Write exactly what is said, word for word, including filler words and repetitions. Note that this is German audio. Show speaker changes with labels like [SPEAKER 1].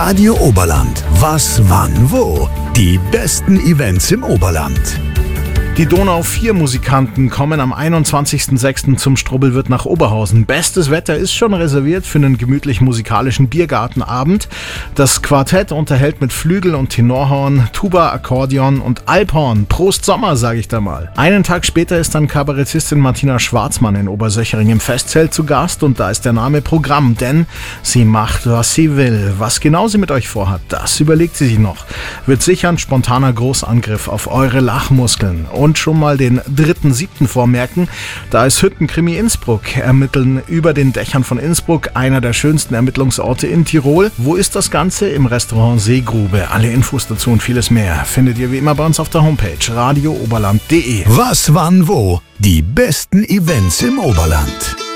[SPEAKER 1] Radio Oberland. Was, wann, wo? Die besten Events im Oberland.
[SPEAKER 2] Die Donau vier Musikanten kommen am einundzwanzigsten sechsten zum Strubbelwirt nach Oberhausen. Bestes Wetter ist schon reserviert für einen gemütlich musikalischen Biergartenabend. Das Quartett unterhält mit Flügel und Tenorhorn, Tuba, Akkordeon und Alphorn. Prost Sommer, sage ich da mal. Einen Tag später ist dann Kabarettistin Martina Schwarzmann in Obersöchering im Festzelt zu Gast und da ist der Name Programm, denn sie macht, was sie will. Was genau sie mit euch vorhat, das überlegt sie sich noch. Wird sicher ein spontaner Großangriff auf eure Lachmuskeln. Und schon mal den dritten siebten vormerken, da ist Hüttenkrimi Innsbruck. Ermitteln über den Dächern von Innsbruck, einer der schönsten Ermittlungsorte in Tirol. Wo ist das Ganze? Im Restaurant Seegrube. Alle Infos dazu und vieles mehr findet ihr wie immer bei uns auf der Homepage radio oberland punkt de.
[SPEAKER 1] Was, wann, wo? Die besten Events im Oberland.